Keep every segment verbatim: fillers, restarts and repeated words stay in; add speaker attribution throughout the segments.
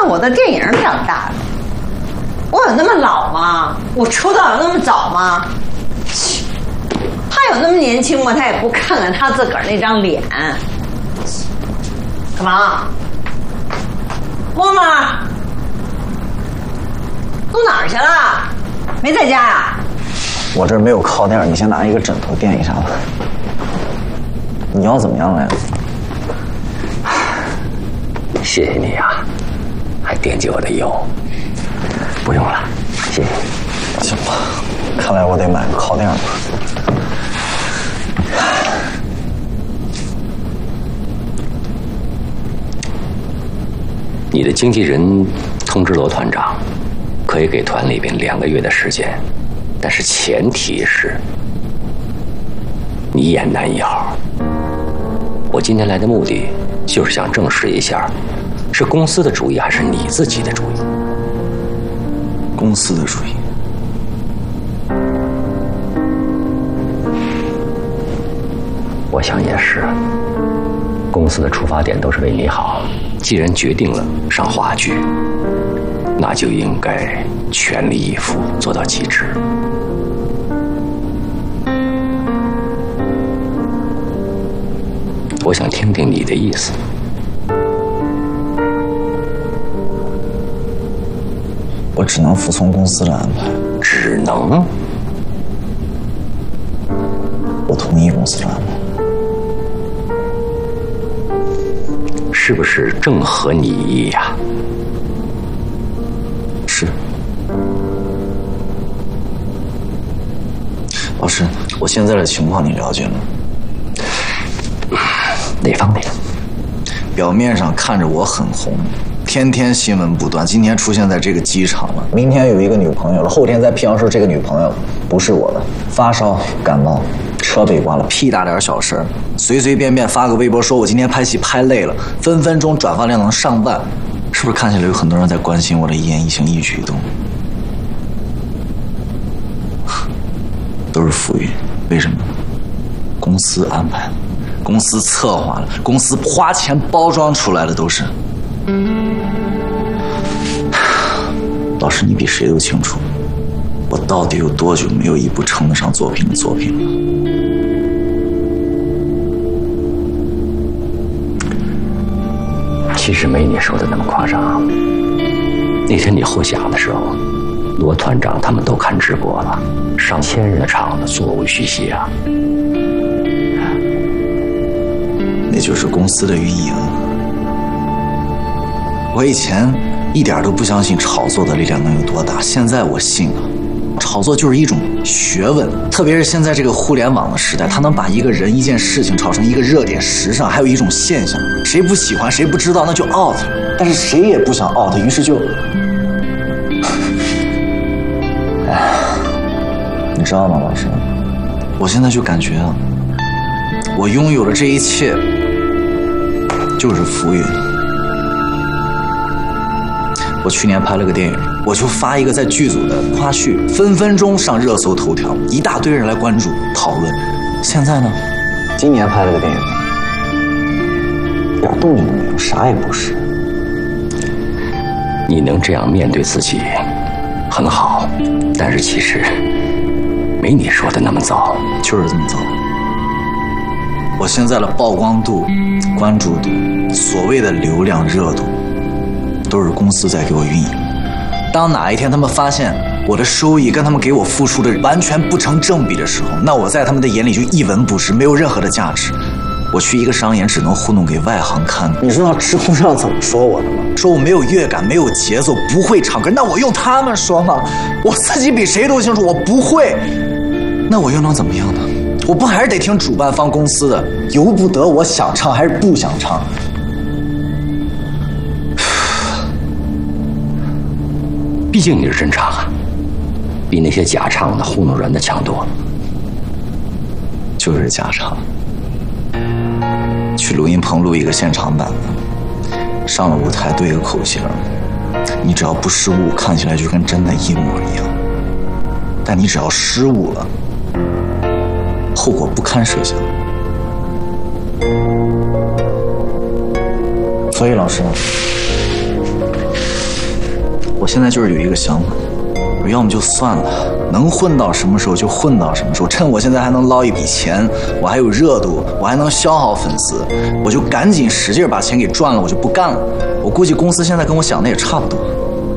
Speaker 1: 看我的电影长大的。我有那么老吗？我出道有那么早吗？他有那么年轻吗？他也不看看他自个儿那张脸。干嘛？默默都哪儿去了？没在家呀？
Speaker 2: 我这儿没有靠垫，你先拿一个枕头垫一下吧。你要怎么样来着？
Speaker 3: 谢谢你呀、啊，还惦记我的腰。不用了，谢谢。
Speaker 2: 行吧，看来我得买个靠垫了。
Speaker 3: 你的经纪人通知罗团长，可以给团里边两个月的时间，但是前提是你演男一号。我今天来的目的就是想证实一下，是公司的主意还是你自己的主意？
Speaker 2: 公司的主意。
Speaker 3: 我想也是，公司的出发点都是为你好。既然决定了上话剧，那就应该全力以赴，做到极致。我想听听你的意思。
Speaker 2: 我只能服从公司的安排。
Speaker 3: 只能？
Speaker 2: 我同意公司的安排。
Speaker 3: 是不是正合你意呀？
Speaker 2: 是。老师，我现在的情况你了解吗？
Speaker 3: 哪方面？
Speaker 2: 表面上看着我很红，天天新闻不断，今天出现在这个机场了，明天有一个女朋友了，后天在辟谣说这个女朋友不是我的，发烧感冒，车被刮了，屁大点小事，随随便便发个微博说我今天拍戏拍累了，分分钟转发量能上万，是不是看起来有很多人在关心我的一言一行一举一动？都是浮云，为什么？公司安排，公司策划了，公司花钱包装出来的都是。老师，你比谁都清楚，我到底有多久没有一部称得上作品的作品了？
Speaker 3: 其实没你说的那么夸张。那天你获奖的时候，罗团长他们都看直播了，上千人的场子，座无虚席啊。
Speaker 2: 那就是公司的运营。我以前一点都不相信炒作的力量能有多大，现在我信了。炒作就是一种学问，特别是现在这个互联网的时代，它能把一个人、一件事情炒成一个热点、时尚，还有一种现象，谁不喜欢、谁不知道，那就 out 了。但是谁也不想 out， 于是就，哎，你知道吗，老师？我现在就感觉啊，我拥有的这一切就是浮云。我去年拍了个电影，我就发一个在剧组的花絮，分分钟上热搜头条，一大堆人来关注讨论。现在呢，今年拍了个电影，一点动静都没有，啥也不是。
Speaker 3: 你能这样面对自己，很好，但是其实没你说的那么糟，
Speaker 2: 就是这么糟。我现在的曝光度、关注度、所谓的流量热度，都是公司在给我运营。当哪一天他们发现我的收益跟他们给我付出的完全不成正比的时候，那我在他们的眼里就一文不值，没有任何的价值。我去一个商演只能糊弄给外行看。你知道知乎上怎么说我的吗？说我没有乐感，没有节奏，不会唱歌。那我用他们说吗？我自己比谁都清楚，我不会。那我又能怎么样呢？我不还是得听主办方公司的，由不得我想唱还是不想唱。
Speaker 3: 毕竟你是真唱啊，比那些假唱的糊弄人的强多了。
Speaker 2: 就是假唱，去录音棚录一个现场版的，上了舞台对个口型，你只要不失误，看起来就跟真的一模一样。但你只要失误了，后果不堪设想。所以老师， 我现在就是有一个想法，我要么就算了，能混到什么时候就混到什么时候，趁我现在还能捞一笔钱，我还有热度，我还能消耗粉丝，我就赶紧使劲把钱给赚了，我就不干了。我估计公司现在跟我想的也差不多。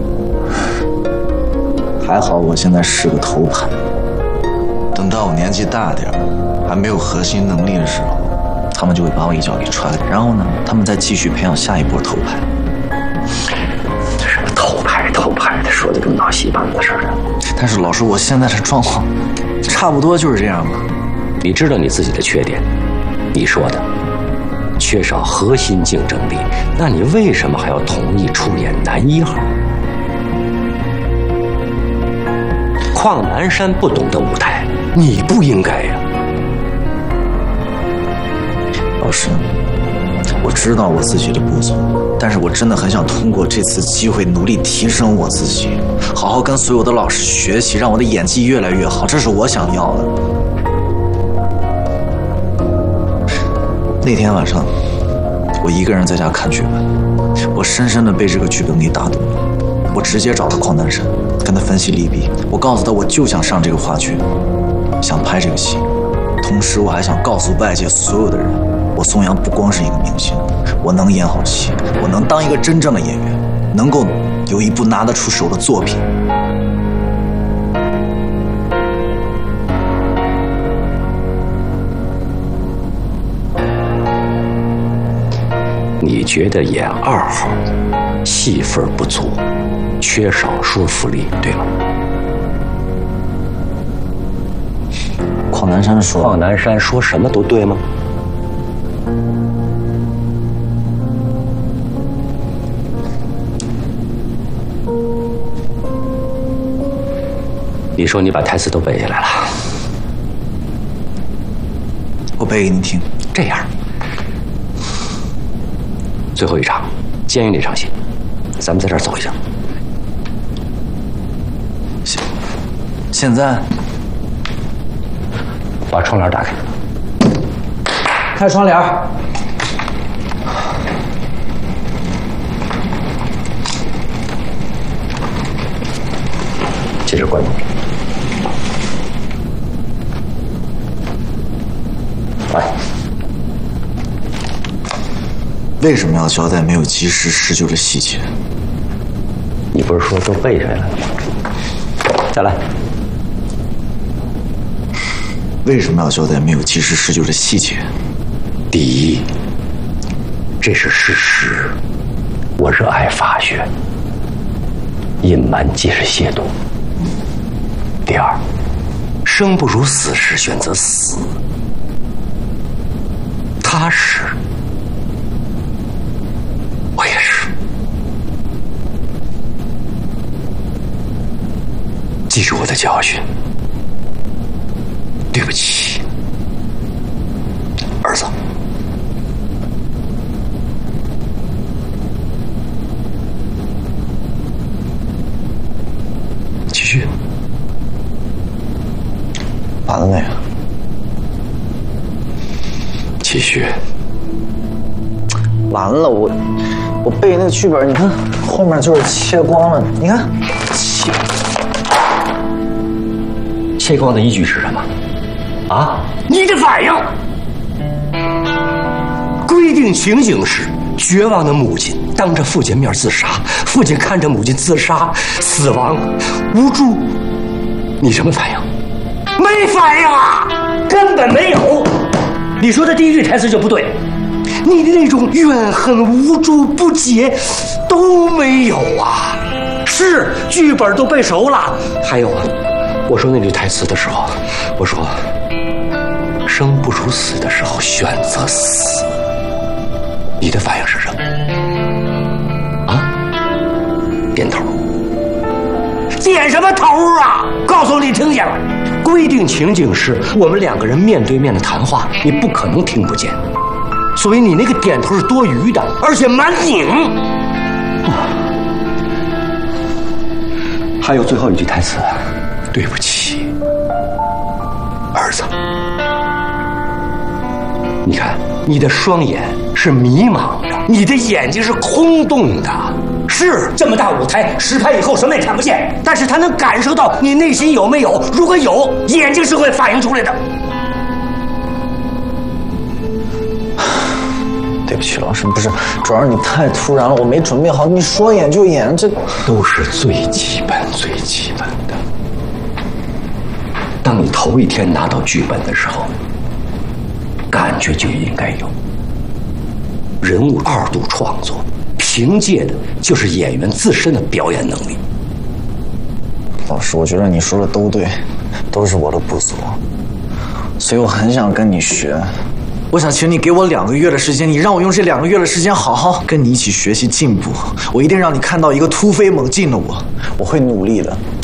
Speaker 2: 还好我现在是个头牌，等到我年纪大点还没有核心能力的时候，他们就会把我一脚给踹开，然后呢，他们再继续培养下一波头牌。
Speaker 3: 什么头牌头牌的，说的跟闹戏班子似的。
Speaker 2: 但是老师，我现在的状况差不多就是这样吧。
Speaker 3: 你知道你自己的缺点，你说的缺少核心竞争力，那你为什么还要同意出演男一号？邝南山不懂得舞台，你不应该呀。
Speaker 2: 老师，我知道我自己的不足，但是我真的很想通过这次机会努力提升我自己，好好跟所有的老师学习，让我的演技越来越好，这是我想要的。那天晚上，我一个人在家看剧本，我深深的被这个剧本给打动了。我直接找到邝南山，跟他分析利弊。我告诉他，我就想上这个话剧，想拍这个戏，同时我还想告诉外界所有的人，我宋阳不光是一个明星，我能演好戏，我能当一个真正的演员，能够有一部拿得出手的作品。
Speaker 3: 你觉得演二号戏份不足，缺少说服力，对吗？
Speaker 2: 邝南山说，
Speaker 3: 邝南山说什么都对吗？你说你把台词都背下来了，
Speaker 2: 我背给你听。
Speaker 3: 这样，最后一场监狱那场戏，咱们在这儿走一下。
Speaker 2: 现现在
Speaker 3: 把窗帘打开，
Speaker 4: 开窗帘。
Speaker 3: 接着关门。来，
Speaker 2: 为什么要交代没有及时施救的细节？
Speaker 3: 你不是说都背下来了吗？再来。
Speaker 2: 为什么要交代没有及时施救的细节？
Speaker 3: 第一，这是事实，我热爱法学，隐瞒即是亵渎。第二，生不如死时选择死，他是，我也是。记住我的教训，对不起，儿子。继续。
Speaker 2: 完了没有？
Speaker 3: 继续。
Speaker 2: 完了，我我背那个剧本，你看后面就是切光了，你看切
Speaker 3: 切光的依据是什么？啊？你的反应？规定情景是，绝望的母亲当着父亲面自杀，父亲看着母亲自杀死亡，无助。你什么反应？没反应啊，根本没有。你说的第一句台词就不对，你的那种怨恨、无助、不解都没有啊。是剧本都背熟了。还有啊，我说那句台词的时候，我说生不如死的时候选择死，你的反应是什么？啊？点头。点什么头啊？告诉你听见了。规定情景是我们两个人面对面的谈话，你不可能听不见，所以你那个点头是多余的，而且蛮拧。还有最后一句台词，对不起，儿子。你看，你的双眼是迷茫的，你的眼睛是空洞的，
Speaker 5: 是这么大舞台，实拍以后什么也看不见，但是他能感受到你内心有没有。如果有，眼睛是会反映出来的。
Speaker 2: 对不起，老师，不是，主要是你太突然了，我没准备好。你说演就演，这
Speaker 3: 都是最基本、最基本的。当你头一天拿到剧本的时候，感觉就应该有。人物二度创作，凭借的就是演员自身的表演能力。
Speaker 2: 老师，我觉得你说的都对，都是我的不足，所以我很想跟你学。我想请你给我两个月的时间，你让我用这两个月的时间好好跟你一起学习进步。我一定让你看到一个突飞猛进的我，我会努力的。